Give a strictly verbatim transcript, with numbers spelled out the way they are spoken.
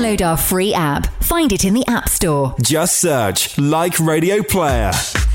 Download our free app. Find it in the App Store. Just search Like Radio Player.